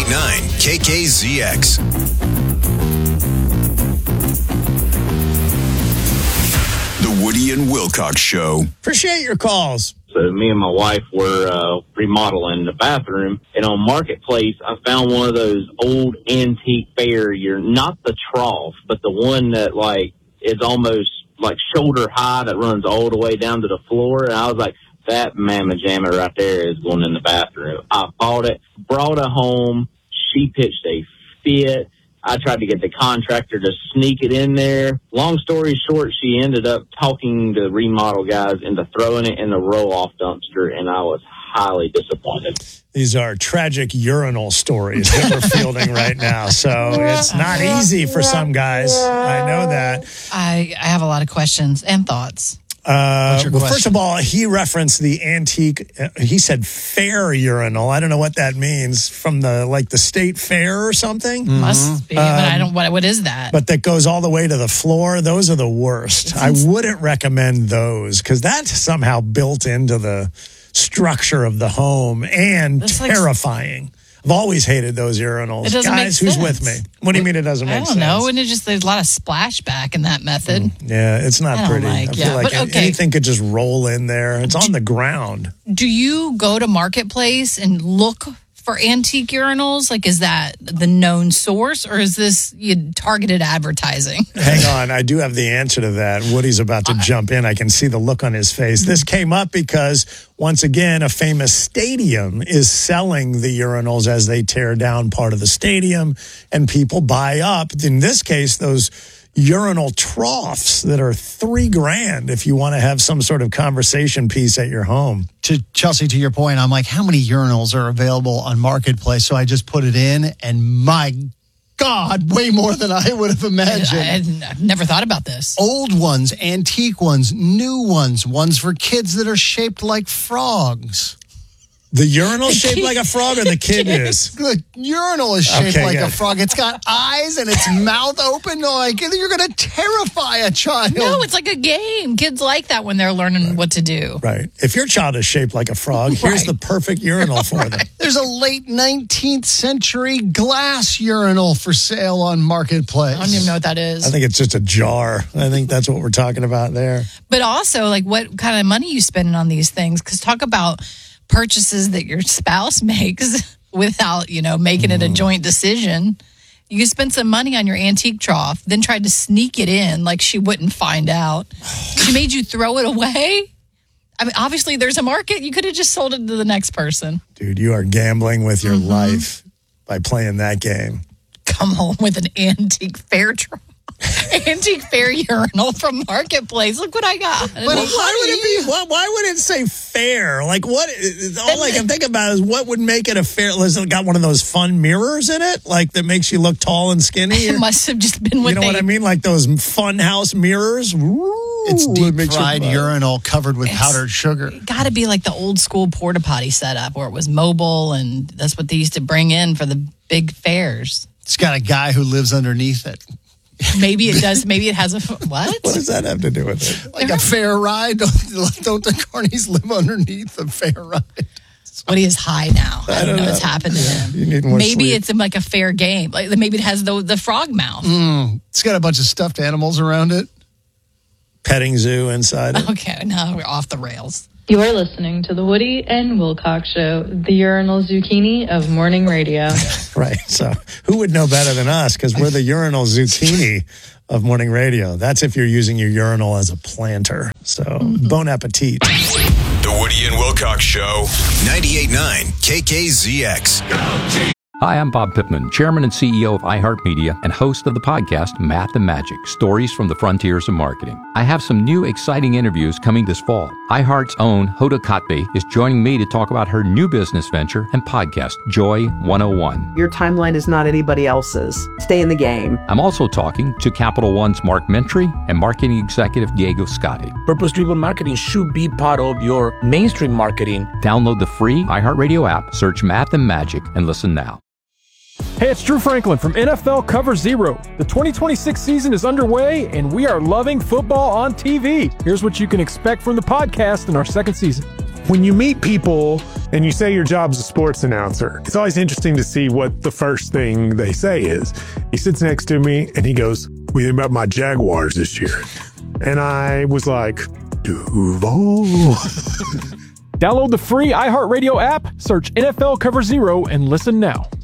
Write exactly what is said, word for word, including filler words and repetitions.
nine K K Z X. The Woody and Wilcox Show. Appreciate your calls. So me and my wife were uh, remodeling the bathroom, and on Marketplace, I found one of those old antique fair. You're not the trough, but the one that like is almost like shoulder high that runs all the way down to the floor. And I was like, that mamma jamma right there is going in the bathroom. I bought it, brought it home. She pitched a fit. I tried to get the contractor to sneak it in there. Long story short, she ended up talking the remodel guys into throwing it in the roll-off dumpster, and I was highly disappointed. These are tragic urinal stories that we're fielding right now, so it's not easy for some guys. I know that. I, I have a lot of questions and thoughts. Uh, well, first of all, he referenced the antique. Uh, he said fair urinal. I don't know what that means. From the like the state fair or something. Mm-hmm. Must be, um, but I don't. What what is that? But that goes all the way to the floor. Those are the worst. I wouldn't recommend those because that's somehow built into the structure of the home and That's like- terrifying. I've always hated those urinals. It doesn't Guys, make who's sense. with me? What do you mean it doesn't make I don't sense? know. And it just there's a lot of splashback in that method. Mm, yeah, it's not I don't pretty. like- I feel yeah, like but okay. anything could just roll in there. It's on the ground. Do you go to Marketplace and look for antique urinals? Like, is that the known source, or is this you targeted advertising? Hang on, I do have the answer to that. Woody's about to jump in. I can see the look on his face. This came up because, once again, a famous stadium is selling the urinals as they tear down part of the stadium, and people buy up, in this case, those urinal troughs that are three grand if you want to have some sort of conversation piece at your home. To Chelsea, to your point, I'm like, how many urinals are available on Marketplace? So I just put it in, and my God, way more than I would have imagined. I, I, I've never thought about this. Old ones, antique ones, new ones, ones for kids that are shaped like frogs. The urinal shaped like a frog, or the kid is? The urinal is shaped Okay, like good. a frog. It's got eyes and its mouth open. Like, you're going to terrify a child. No, it's like a game. Kids like that when they're learning right. what to do. Right. If your child is shaped like a frog, here's right. the perfect urinal for them. There's a late nineteenth century glass urinal for sale on Marketplace. I don't even know what that is. I think it's just a jar. I think that's what we're talking about there. But also, like, what kind of money you spending on these things? Because talk about purchases that your spouse makes without, you know, making it a joint decision. You spend some money on your antique trough, then tried to sneak it in like she wouldn't find out. She made you throw it away. I mean, obviously there's a market. You could have just sold it to the next person. Dude, you are gambling with your mm-hmm. life by playing that game. Come home with an antique fair trough. Antique fair urinal from Marketplace. Look what I got. But why would it be? Why, why would it say fair? Like what? All I can think about is what would make it a fair. Has it got one of those fun mirrors in it, like that makes you look tall and skinny? It must have just been what you know they, what I mean, like those fun house mirrors. Ooh, it's deep fried urinal covered with powdered sugar. Got to be like the old school porta potty setup where it was mobile, and that's what they used to bring in for the big fairs. It's got a guy who lives underneath it. Maybe it does. Maybe it has a what? What does that have to do with it? Like a fair ride? Don't, don't the carnies live underneath a fair ride? What he is high now. I, I don't, don't know, know what's happened to him. You need more maybe sleep. It's like a fair game. Like maybe it has the the frog mouth. Mm, it's got a bunch of stuffed animals around it. Petting zoo inside it. Okay, now we're off the rails. You are listening to the Woody and Wilcox Show, the urinal zucchini of morning radio. Right. So who would know better than us? Because we're the urinal zucchini of morning radio. That's if you're using your urinal as a planter. So mm-hmm. bon appetit. The Woody and Wilcox Show, ninety-eight point nine K K Z X. Hi, I'm Bob Pittman, Chairman and C E O of iHeartMedia and host of the podcast Math and Magic, Stories from the Frontiers of Marketing. I have some new exciting interviews coming this fall. iHeart's own Hoda Kotb is joining me to talk about her new business venture and podcast, Joy one oh one. Your timeline is not anybody else's. Stay in the game. I'm also talking to Capital One's Mark Mentry and marketing executive Diego Scotti. Purpose-driven marketing should be part of your mainstream marketing. Download the free iHeartRadio app, search Math and Magic, and listen now. Hey, it's Drew Franklin from N F L Cover Zero. The twenty twenty-six season is underway, and we are loving football on T V. Here's what you can expect from the podcast in our second season. When you meet people and you say your job's a sports announcer, it's always interesting to see what the first thing they say is. He sits next to me and he goes, "What do you think about my Jaguars this year?" And I was like, Duval. Download the free iHeartRadio app, search N F L Cover Zero, and listen now.